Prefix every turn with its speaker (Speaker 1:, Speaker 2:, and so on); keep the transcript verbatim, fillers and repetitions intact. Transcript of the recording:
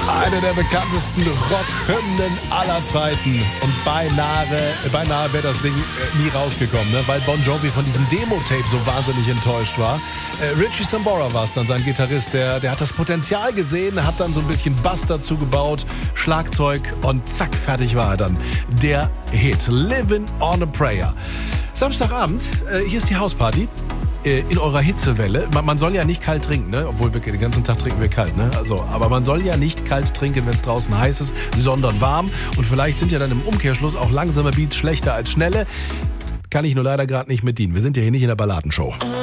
Speaker 1: Eine der bekanntesten Rockhymnen aller Zeiten. Und beinahe, beinahe wäre das Ding äh, nie rausgekommen, ne? Weil Bon Jovi von diesem Demo-Tape so wahnsinnig enttäuscht war. Äh, Richie Sambora war es dann, sein Gitarrist, der, der hat das Potenzial gesehen, hat dann so ein bisschen Bass dazu gebaut, Schlagzeug und zack, fertig war er dann. Der Hit, Living on a Prayer. Samstagabend, äh, hier ist die Hausparty. In eurer Hitzewelle. Man, man soll ja nicht kalt trinken, ne? Obwohl wir den ganzen Tag trinken wir kalt, ne? Also, aber man soll ja nicht kalt trinken, wenn es draußen heiß ist, sondern warm. Und vielleicht sind ja dann im Umkehrschluss auch langsame Beats schlechter als schnelle. Kann ich nur leider gerade nicht mit dienen. Wir sind ja hier nicht in der Balladenshow.